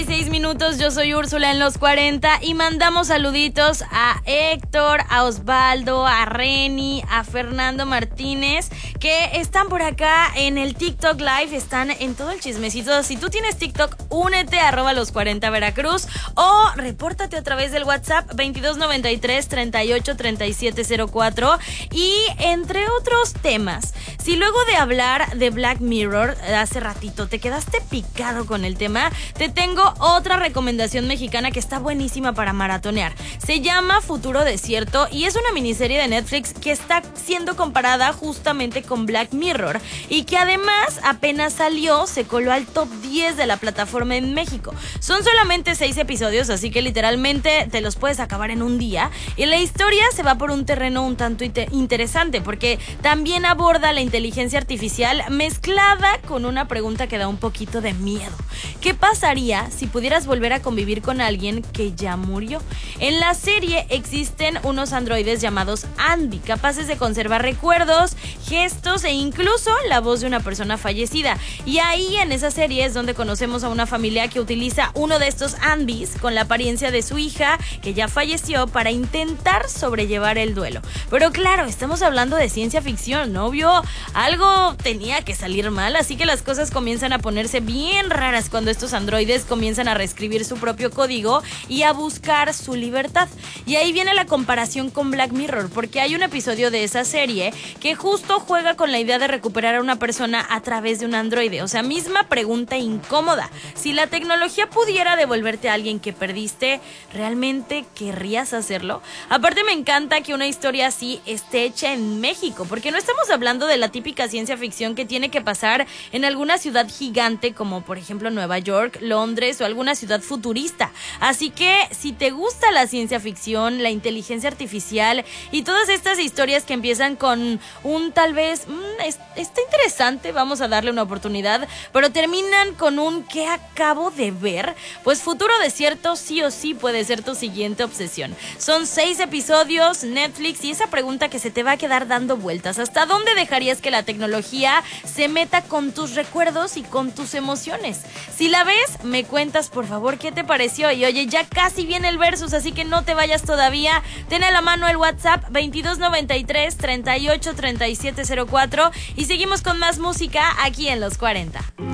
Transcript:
6 minutos, yo soy Úrsula en los 40 y mandamos saluditos a Héctor, a Osvaldo, a Reni, a Fernando Martínez, que están por acá en el TikTok Live, están en todo el chismecito. Si tú tienes TikTok, únete a @los40 Veracruz o repórtate a través del WhatsApp 2293 38 37 04. Y entre otros temas, si luego de hablar de Black Mirror hace ratito te quedaste picado con el tema, te tengo otra recomendación mexicana que está buenísima para maratonear. Se llama Futuro Desierto y es una miniserie de Netflix que está siendo comparada justamente con Black Mirror y que además apenas salió, se coló al top 10 de la plataforma en México. Son solamente 6 episodios, así que literalmente te los puedes acabar en un día, y la historia se va por un terreno un tanto interesante porque también aborda la inteligencia artificial mezclada con una pregunta que da un poquito de miedo. ¿Qué pasaría si pudieras volver a convivir con alguien que ya murió? En la serie existen unos androides llamados Andy, capaces de conservar recuerdos, gestos e incluso la voz de una persona fallecida. Y ahí en esa serie es donde conocemos a una familia que utiliza uno de estos Andys con la apariencia de su hija que ya falleció para intentar sobrellevar el duelo. Pero claro, estamos hablando de ciencia ficción, ¿no? Obvio, algo tenía que salir mal, así que las cosas comienzan a ponerse bien raras cuando estos androides comienzan a reescribir su propio código y a buscar su libertad. Y ahí viene la comparación con Black Mirror, porque hay un episodio de esa serie que justo juega con la idea de recuperar a una persona a través de un androide. O sea, misma pregunta incómoda. Si la tecnología pudiera devolverte a alguien que perdiste, ¿realmente querrías hacerlo? Aparte, me encanta que una historia así esté hecha en México, porque no estamos hablando de la típica ciencia ficción que tiene que pasar en alguna ciudad gigante como por ejemplo Nueva York, Londres o alguna ciudad futurista. Así que si te gusta la ciencia ficción, la inteligencia artificial y todas estas historias que empiezan con un tal vez está interesante, vamos a darle una oportunidad, pero terminan con un ¿qué acabo de ver? Pues Futuro Desierto sí o sí puede ser tu siguiente obsesión. Son 6 episodios, Netflix, y esa pregunta que se te va a quedar dando vueltas: ¿hasta dónde dejarías que la tecnología se meta con tus recuerdos y con tus emociones? Si la ves, me cuentas por favor qué te pareció. Y oye, ya casi viene el versus, así que no te vayas todavía. Ten a la mano el WhatsApp 2293 38 37 04 y seguimos con más música aquí en Los 40.